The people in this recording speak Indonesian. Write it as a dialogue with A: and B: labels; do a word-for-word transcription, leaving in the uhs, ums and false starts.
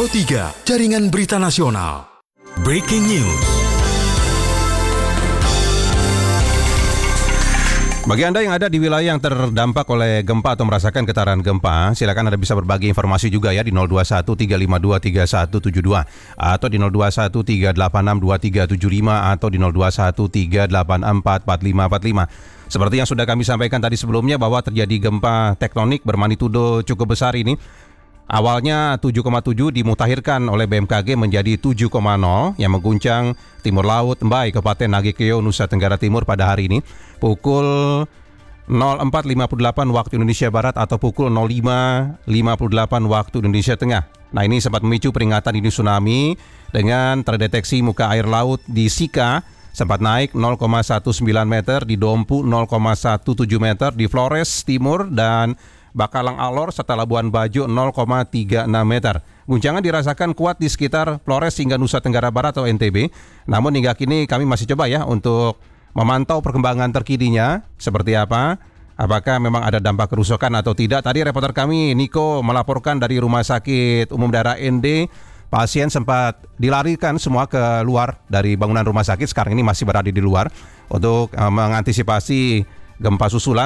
A: Pro tiga, Jaringan Berita Nasional. Breaking News.
B: Bagi Anda yang ada di wilayah yang terdampak oleh gempa atau merasakan getaran gempa, silakan Anda bisa berbagi informasi juga ya di nol dua satu tiga lima dua tiga satu tujuh dua atau di nol dua satu tiga delapan enam dua tiga tujuh lima atau di nol dua satu tiga delapan empat empat lima empat lima. Seperti yang sudah kami sampaikan tadi sebelumnya bahwa terjadi gempa tektonik bermagnitudo cukup besar ini. Awalnya tujuh koma tujuh dimutakhirkan oleh B M K G menjadi tujuh koma nol yang mengguncang timur laut Mbai, Kabupaten Nagekeo, Nusa Tenggara Timur pada hari ini pukul nol empat lima puluh delapan waktu Indonesia Barat atau pukul nol lima lima puluh delapan waktu Indonesia Tengah. Nah, ini sempat memicu peringatan dini tsunami dengan terdeteksi muka air laut di Sika sempat naik nol koma sembilan belas meter, di Dompu nol koma tujuh belas meter, di Flores Timur dan Bakalang Alor serta Labuan Bajo nol koma tiga enam meter. Guncangan dirasakan kuat di sekitar Flores hingga Nusa Tenggara Barat atau N T B. Namun hingga kini kami masih coba ya untuk memantau perkembangan terkininya seperti apa. Apakah memang ada dampak kerusakan atau tidak. Tadi reporter kami Niko melaporkan dari Rumah Sakit Umum Daerah N D. Pasien sempat dilarikan semua ke luar dari bangunan rumah sakit. Sekarang ini masih berada di luar untuk uh, mengantisipasi gempa susulan.